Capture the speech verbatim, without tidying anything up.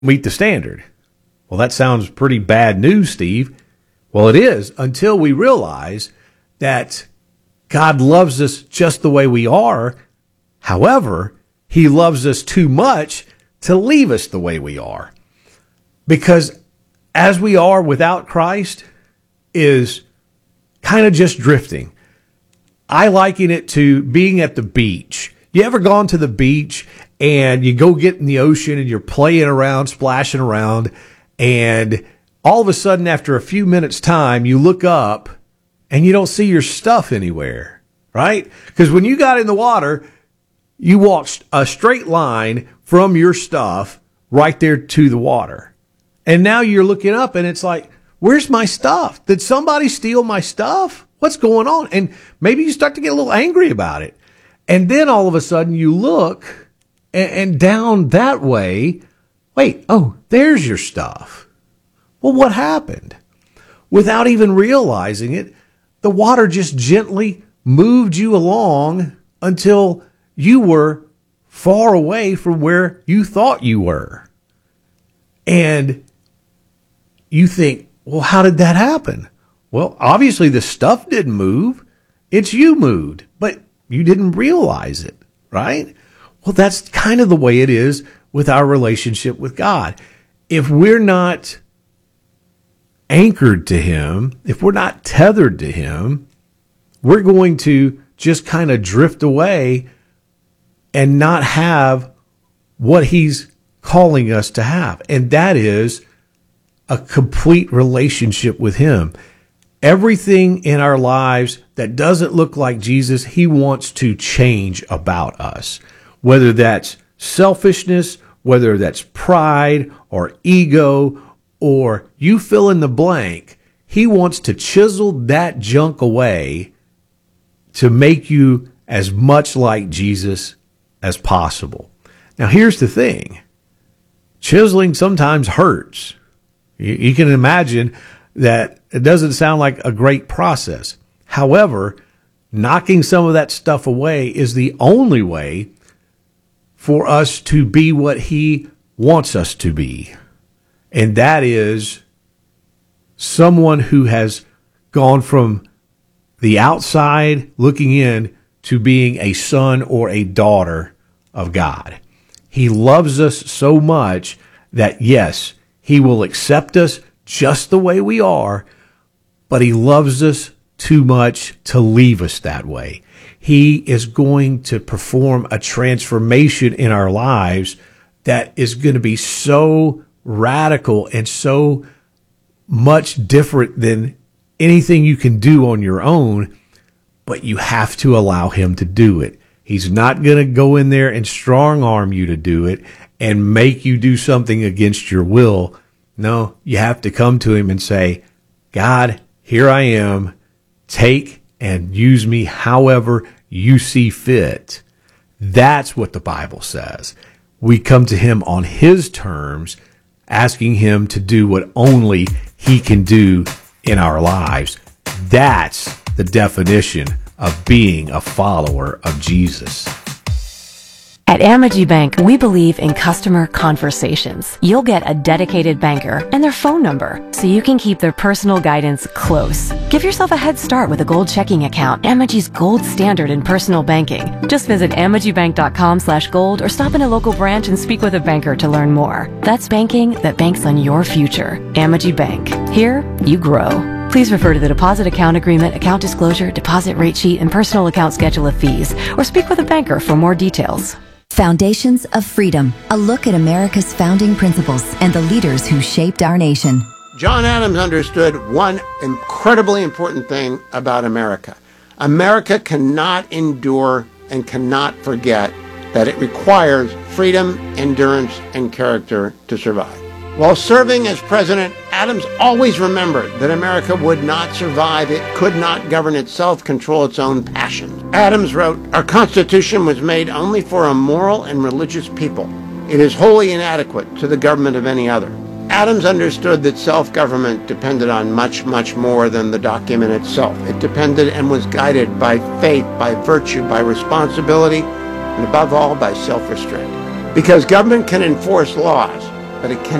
meet the standard. Well, that sounds pretty bad news, Steve. Well, it is, until we realize that God loves us just the way we are. However, he loves us too much to leave us the way we are. Because as we are without Christ is kind of just drifting. I liken it to being at the beach. You ever gone to the beach and you go get in the ocean and you're playing around, splashing around, and all of a sudden after a few minutes time, you look up and you don't see your stuff anywhere, right? Because when you got in the water, you walked a straight line from your stuff right there to the water. And now you're looking up and it's like, where's my stuff? Did somebody steal my stuff? What's going on? And maybe you start to get a little angry about it. And then all of a sudden you look and, and down that way, wait, oh, there's your stuff. Well, what happened? Without even realizing it, the water just gently moved you along until you were far away from where you thought you were. And you think, well, how did that happen? Well, obviously the stuff didn't move. It's you moved, but you didn't realize it, right? Well, that's kind of the way it is with our relationship with God. If we're not anchored to him, if we're not tethered to him, we're going to just kind of drift away and not have what he's calling us to have. And that is a complete relationship with him. Everything in our lives that doesn't look like Jesus, he wants to change about us. Whether that's selfishness, whether that's pride or ego, or you fill in the blank, he wants to chisel that junk away to make you as much like Jesus as possible. Now, here's the thing. Chiseling sometimes hurts. You, you can imagine that it doesn't sound like a great process. However, knocking some of that stuff away is the only way for us to be what he wants us to be. And that is someone who has gone from the outside looking in to being a son or a daughter of God. He loves us so much that, yes, he will accept us just the way we are, but he loves us too much to leave us that way. He is going to perform a transformation in our lives that is going to be so radical and so much different than anything you can do on your own, but you have to allow him to do it. He's not going to go in there and strong arm you to do it and make you do something against your will. No, you have to come to him and say, God, here I am. Take and use me however you see fit. That's what the Bible says. We come to him on his terms, asking him to do what only he can do in our lives. That's the definition of being a follower of Jesus. At Amegy Bank, we believe in customer conversations. You'll get a dedicated banker and their phone number, so you can keep their personal guidance close. Give yourself a head start with a gold checking account, Amegy's gold standard in personal banking. Just visit amegybank.com slash gold or stop in a local branch and speak with a banker to learn more. That's banking that banks on your future. Amegy Bank. Here, you grow. Please refer to the deposit account agreement, account disclosure, deposit rate sheet, and personal account schedule of fees, or speak with a banker for more details. Foundations of Freedom, a look at America's founding principles and the leaders who shaped our nation. John Adams understood one incredibly important thing about America. America cannot endure and cannot forget that it requires freedom, endurance, and character to survive. While serving as president, Adams always remembered that America would not survive. It could not govern itself, control its own passions. Adams wrote, "Our Constitution was made only for a moral and religious people. It is wholly inadequate to the government of any other." Adams understood that self-government depended on much, much more than the document itself. It depended and was guided by faith, by virtue, by responsibility, and above all, by self-restraint. Because government can enforce laws, but it can